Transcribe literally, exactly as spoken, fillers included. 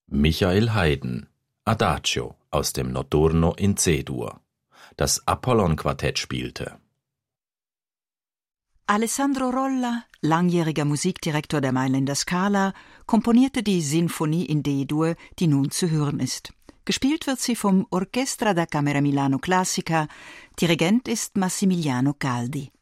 Michael Haydn, Adagio aus dem Notturno in C-Dur. Das Apollon-Quartett spielte. Alessandro Rolla, langjähriger Musikdirektor der Mailänder Scala, komponierte die Sinfonie in D-Dur, die nun zu hören ist. Gespielt wird sie vom Orchestra da Camera Milano Classica, Dirigent ist Massimiliano Caldi.